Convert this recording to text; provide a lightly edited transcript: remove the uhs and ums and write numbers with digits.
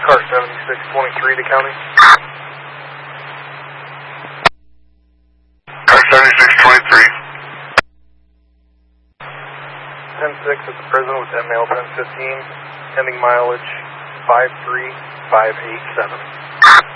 Car 7623 to county. Car 7623. 10-6 at the prison with ML 1015, pending mileage 53587.